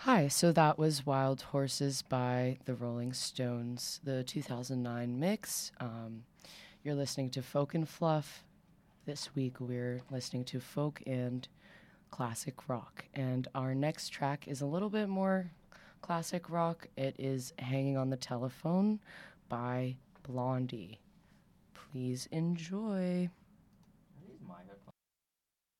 Hi, so that was Wild Horses by the Rolling Stones, the 2009 mix. You're listening to Folk and Fluff. This week we're listening to folk and classic rock. And our next track is a little bit more classic rock. It is Hanging on the Telephone by Blondie. Please enjoy.